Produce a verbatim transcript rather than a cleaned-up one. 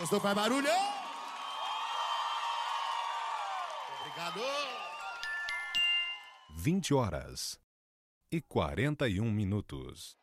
Gostou? Faz barulho! Obrigado! vinte horas e quarenta e um minutos.